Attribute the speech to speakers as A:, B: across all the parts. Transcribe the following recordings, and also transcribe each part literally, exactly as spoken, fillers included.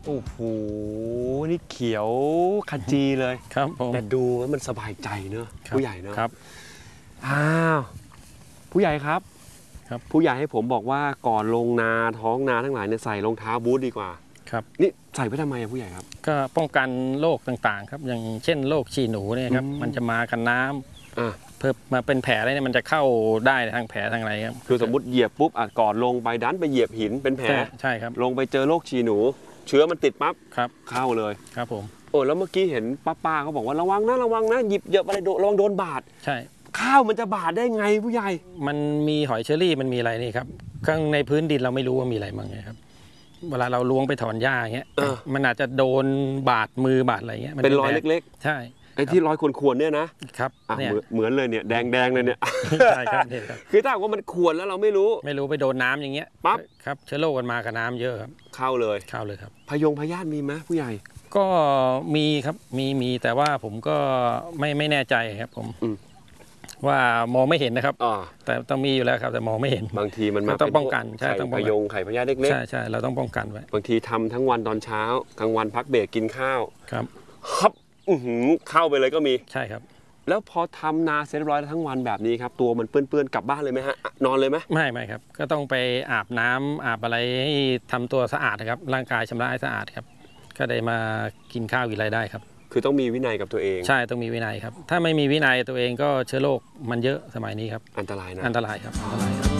A: โอ้โหนี่เขียวขจีเลย
B: ครับผม
A: แต่ดูแล้วมันสบายใจเนอะผู้ใหญ่เนอะ
B: ครับ
A: อ้าวผู้ใหญ่ครับ
B: ครับ
A: ผู้ใหญ่ให้ผมบอกว่าก่อนลงนาท้องนาทั้งหลายเนี่ยใส่รองเท้าบูทดีกว่า
B: ครับ
A: นี่ใส่ไปทำไมอะผู้ใหญ่ครับ
B: ก็ป้องกันโรคต่างๆครับอย่างเช่นโรคฉี่หนูเนี่ยครับมันจะมากันน้ำ
A: อ่า
B: เพิ่มมาเป็นแผลอะไรเนี่ยมันจะเข้าได้ทางแผลทางอะไรครับ
A: คือสมมติเหยียบปุ๊บอาจก่อนลงไปดันไปเหยียบหินเป็นแผล
B: ใช่ครับ
A: ลงไปเจอโรคฉี่หนูเชื้อมันติดปั๊บ
B: ครับ
A: เข้าเลย
B: ครับผม
A: โอ้แล้วเมื่อกี้เห็นป้าๆเขาบอกว่าระวังนะระวังนะหยิบเหยียบอะไรโดนระวังโดนบาด
B: ใช่
A: ข้าวมันจะบาดได้ไงผู้ใหญ่
B: มันมีหอยเชอรี่มันมีอะไรนี่ครับข้างในพื้นดินเราไม่รู้ว่ามีอะไรบ้างไงครับเวลาเราล้วงไปถอนหญ้าอย่างเงี้ยมันอาจจะโดนบาดมือบาดอะไรเงี้ย
A: เป็นรอยเล็ก
B: ๆใช่
A: ไอ้ที่รอยข่วนๆเนี่ยนะครับเนี่ยเหมือนเลยเนี่ยแดงๆเลยเนี่ย
B: ใช่ครับ
A: คือถ้าว่ามันข่วนแล้วเราไม่รู้
B: ไม่รู้ไปโดนน้ำอย่างเงี้ย
A: ปั๊บ
B: ครับเชื้อโรคมันมากับน้ำเยอะครับ
A: เข้าเลย
B: เข้าเลยครับ
A: พยงพยาธิมีไหมผู้ใหญ่
B: ก็มีครับมีมีแต่ว่าผมก็ไม่ไม่แน่ใจครับผมว่ามองไม่เห็นนะครับแต่ต้องมีอยู่แล้วครับแต่มองไม่เห็น
A: บางทีมันมา
B: ต้องป้องกันใช่ต้อง
A: พยงไข่พยาธิเล็ก
B: ๆใช่ใช่เราต้องป้องกันไว้
A: บางทีทำทั้งวันตอนเช้ากลางวันพักเบรกกินข้าว
B: ครับ
A: ครับอือหือเข้าไปเลยก็มี
B: ใช่ครับ
A: แล้วพอทำนาเสร็จเรียบร้อยทั้งวันแบบนี้ครับตัวมันเปื้อนๆกลับบ้านเลยไหมฮะนอนเลยไหม
B: ไม่ไม่ครับก็ต้องไปอาบน้ำอาบอะไรให้ทำตัวสะอาดนะครับร่างกายชำระให้สะอาดครับก็ได้มากินข้าวกินอะไรได้ครับ
A: คือต้องมีวินัยกับตัวเอง
B: ใช่ต้องมีวินัยครับถ้าไม่มีวินัยตัวเองก็เชื้อโรคมันเยอะสมัยนี้ครับ
A: อันตรายนะ
B: อันตรายครับอันตรายครับ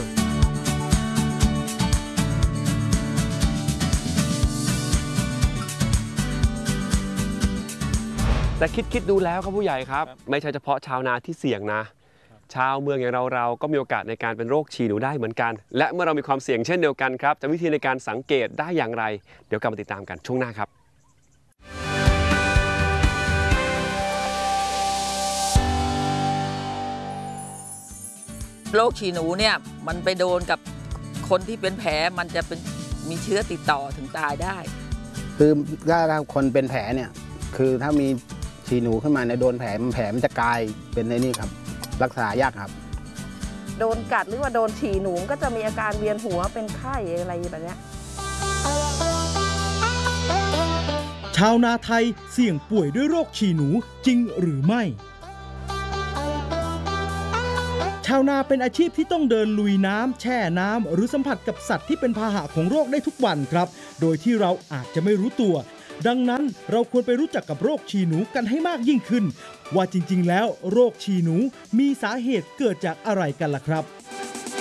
A: แต่คิดคิดดูแล้วครับผู้ใหญ่ครับไม่ใช่เฉพาะชาวนาที่เสี่ยงนะชาวเมืองอย่างเราเราก็มีโอกาสในการเป็นโรคฉี่หนูได้เหมือนกันและเมื่อเรามีความเสี่ยงเช่นเดียวกันครับจะวิธีในการสังเกตได้อย่างไรเดี๋ยวกลับมาติดตามกันช่วงหน้าครับ
C: โรคฉี่หนูเนี่ยมันไปโดนกับคนที่เป็นแผลมันจะเป็นมีเชื้อติดต่อถึงตายได้
D: คือถ้าคนเป็นแผลเนี่ยคือถ้ามีฉี่หนูขึ้นมาในโดนแผลมันแผลมันจะกลายเป็นในนี่ครับรักษายากครับ
E: โดนกัดหรือว่าโดนฉี่หนูก็จะมีอาการเวียนหัวเป็นไข้อะไรแบบนี้
F: ชาวนาไทยเสี่ยงป่วยด้วยโรคฉี่หนูจริงหรือไม่ชาวนาเป็นอาชีพที่ต้องเดินลุยน้ำแช่น้ำหรือสัมผัสกับสัตว์ที่เป็นพาหะของโรคได้ทุกวันครับโดยที่เราอาจจะไม่รู้ตัวดังนั้นเราควรไปรู้จักกับโรคฉี่หนูกันให้มากยิ่งขึ้นว่าจริงๆแล้วโรคฉี่หนูมีสาเหตุเกิดจากอะไรกันล่ะครับ